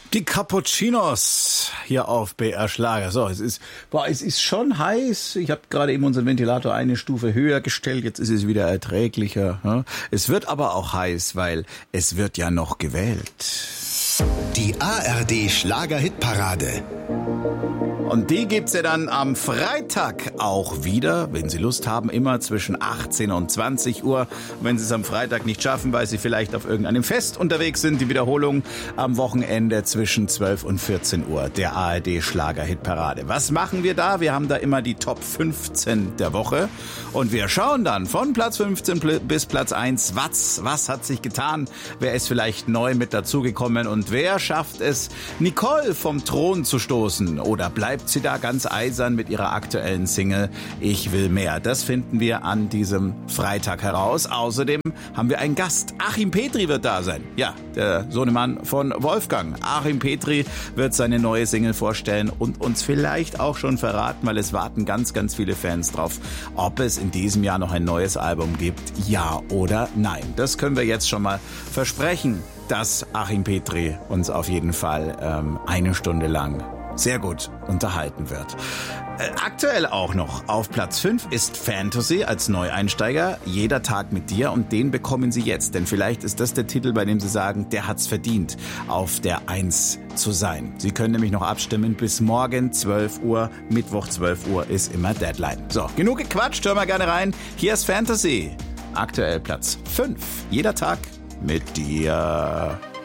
Die Cappuccinos hier auf BR Schlager. So, es ist schon heiß. Ich habe gerade eben unseren Ventilator eine Stufe höher gestellt. Jetzt ist es wieder erträglicher. Es wird aber auch heiß, weil es wird ja noch gewählt. Die ARD Schlager-Hitparade. Und die gibt's ja dann am Freitag auch wieder, wenn Sie Lust haben, immer zwischen 18 und 20 Uhr. Wenn Sie es am Freitag nicht schaffen, weil Sie vielleicht auf irgendeinem Fest unterwegs sind, die Wiederholung am Wochenende zwischen 12 und 14 Uhr, der ARD Schlager-Hitparade. Was machen wir da? Wir haben da immer die Top 15 der Woche und wir schauen dann von Platz 15 bis Platz 1, was hat sich getan, wer ist vielleicht neu mit dazugekommen und wer schafft es, Nicole vom Thron zu stoßen oder bleibt sie da ganz eisern mit ihrer aktuellen Single Ich will mehr. Das finden wir an diesem Freitag heraus. Außerdem haben wir einen Gast. Achim Petri wird da sein. Ja, der Sohnemann von Wolfgang. Achim Petri wird seine neue Single vorstellen und uns vielleicht auch schon verraten, weil es warten ganz, ganz viele Fans drauf, ob es in diesem Jahr noch ein neues Album gibt. Ja oder nein. Das können wir jetzt schon mal versprechen, dass Achim Petri uns auf jeden Fall eine Stunde lang sehr gut unterhalten wird. Aktuell auch noch auf Platz 5 ist Fantasy als Neueinsteiger. Jeder Tag mit dir und den bekommen Sie jetzt. Denn vielleicht ist das der Titel, bei dem Sie sagen, der hat's verdient, auf der 1 zu sein. Sie können nämlich noch abstimmen bis morgen 12 Uhr. Mittwoch 12 Uhr ist immer Deadline. So, genug gequatscht, hör mal gerne rein. Hier ist Fantasy. Aktuell Platz 5. Jeder Tag mit dir.